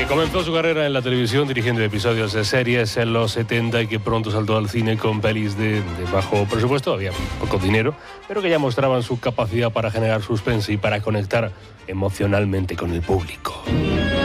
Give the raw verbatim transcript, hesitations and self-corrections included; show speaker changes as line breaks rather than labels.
comenzó su carrera en la televisión dirigiendo episodios de series en los setenta y que pronto saltó al cine con pelis de, de bajo presupuesto, había poco dinero, pero que ya mostraban su capacidad para generar suspense y para conectar emocionalmente con el público.